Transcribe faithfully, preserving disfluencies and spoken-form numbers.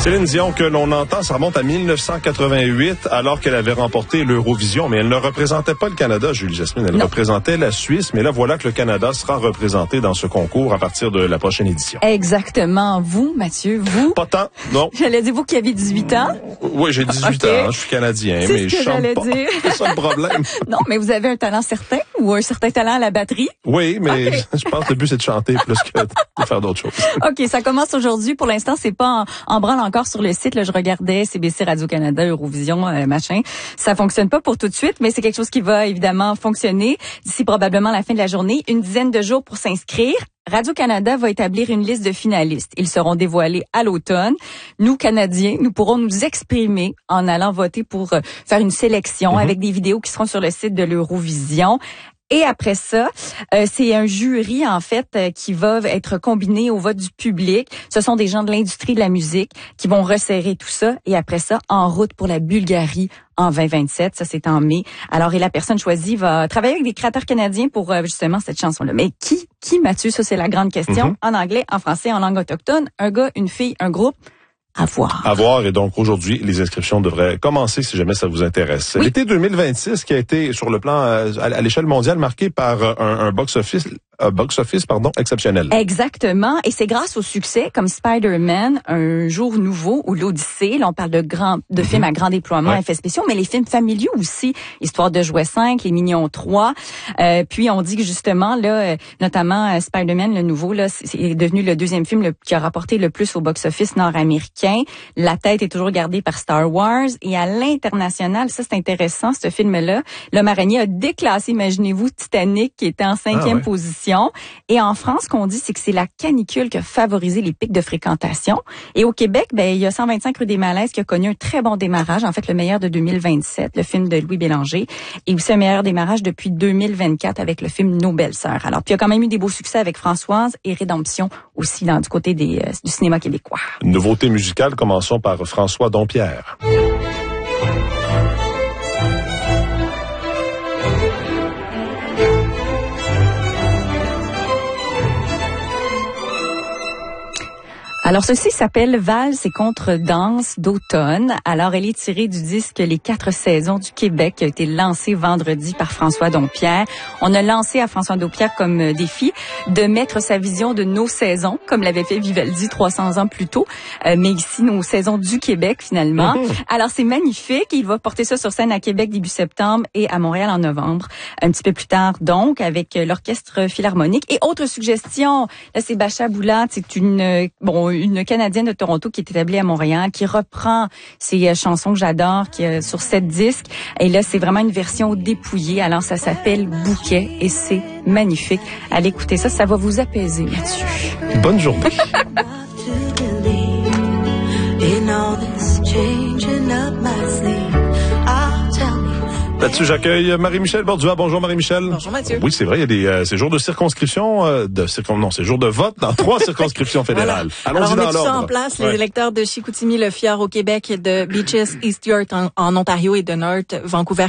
Céline Dion, que l'on entend, ça remonte à dix-neuf cent quatre-vingt-huit, alors qu'elle avait remporté l'Eurovision. Mais elle ne représentait pas le Canada, Julie Jasmine. Elle non. représentait la Suisse. Mais là, voilà que le Canada sera représenté dans ce concours à partir de la prochaine édition. Exactement. Vous, Mathieu, vous? Pas tant, non. J'allais dire, vous qui avez dix-huit ans. Oui, j'ai dix-huit okay. ans. Je suis Canadien, C'est mais ce je que chante j'allais pas. dire. C'est ça le problème. Non, mais vous avez un talent certain ou un certain talent à la batterie? Oui, mais okay. je pense que le but, c'est de chanter plus que de faire d'autres choses. OK, ça commence aujourd'hui. Pour l'instant, c'est pas en, en branle encore sur le site. Là, je regardais C B C Radio-Canada, Eurovision, euh, machin. Ça fonctionne pas pour tout de suite, mais c'est quelque chose qui va évidemment fonctionner d'ici probablement la fin de la journée. Une dizaine de jours pour s'inscrire. Radio-Canada va établir une liste de finalistes. Ils seront dévoilés à l'automne. Nous, Canadiens, nous pourrons nous exprimer en allant voter pour euh, faire une sélection mm-hmm. avec des vidéos qui seront sur le site de l'Eurovision. Et après ça, euh, c'est un jury, en fait, euh, qui va être combiné au vote du public. Ce sont des gens de l'industrie de la musique qui vont resserrer tout ça. Et après ça, en route pour la Bulgarie en vingt vingt-sept. Ça, c'est en mai. Alors, et la personne choisie va travailler avec des créateurs canadiens pour euh, justement cette chanson-là. Mais qui, qui, Mathieu? Ça, c'est la grande question. Mm-hmm. En anglais, en français, en langue autochtone. Un gars, une fille, un groupe. À voir. À voir. Et donc, aujourd'hui, les inscriptions devraient commencer si jamais ça vous intéresse. Oui. L'été deux mille vingt-six qui a été, sur le plan, euh, à l'échelle mondiale, marqué par un, un box-office, un box-office, pardon, exceptionnel. Exactement. Et c'est grâce au succès comme Spider-Man, Un jour nouveau ou l'Odyssée. Là, on parle de grands, de mm-hmm. films à grand déploiement, ouais. effets spéciaux, mais les films familiaux aussi. Histoire de jouets cinq, Les Mignons trois. Euh, puis, on dit que justement, là, notamment Spider-Man, le nouveau, là, c'est devenu le deuxième film le, qui a rapporté le plus au box-office nord-américain. La tête est toujours gardée par Star Wars. Et à l'international, ça c'est intéressant, ce film-là, L'Homme araignée a déclassé, imaginez-vous, Titanic, qui était en cinquième ah ouais. position. Et en France, ce qu'on dit, c'est que c'est la canicule qui a favorisé les pics de fréquentation. Et au Québec, ben il y a cent vingt-cinq rue des Malaises qui a connu un très bon démarrage, en fait le meilleur de deux mille vingt-sept, le film de Louis Bélanger. Et aussi un meilleur démarrage depuis deux mille vingt-quatre avec le film Nos belles-sœurs. Alors, puis il y a quand même eu des beaux succès avec Françoise et Rédemption aussi dans du côté des, euh, du cinéma québécois. Nouveauté musicale. Commençons par François Dompierre. Alors, ceci s'appelle Valse et contredanse d'automne. Alors, elle est tirée du disque Les quatre saisons du Québec qui a été lancé vendredi par François Dompierre. On a lancé à François Dompierre comme défi de mettre sa vision de nos saisons, comme l'avait fait Vivaldi trois cents ans plus tôt, euh, mais ici, nos saisons du Québec, finalement. Mmh. Alors, c'est magnifique. Il va porter ça sur scène à Québec début septembre et à Montréal en novembre. Un petit peu plus tard, donc, avec l'Orchestre Philharmonique. Et autre suggestion, là, c'est Bacha Boulat. C'est une, bon, une Canadienne de Toronto qui est établie à Montréal, qui reprend ses euh, chansons que j'adore, qui est euh, sur sept disques. Et là, c'est vraiment une version dépouillée. Alors, ça s'appelle Bouquet et c'est magnifique. Allez écouter ça, ça va vous apaiser, Mathieu. Bonne journée. Là-dessus, j'accueille Marie-Michel Bordua. Bonjour Marie-Michel. Bonjour Mathieu. Oui, c'est vrai, il y a des euh, ces jours de circonscription, euh, de circon, non, c'est jours de vote dans trois circonscriptions fédérales. Voilà. Allons-y Alors, on dans met tout l'ordre. ça en place. Ouais. Les électeurs de Chicoutimi, Le Fjord au Québec, de Beaches, East York en, en Ontario et de North Vancouver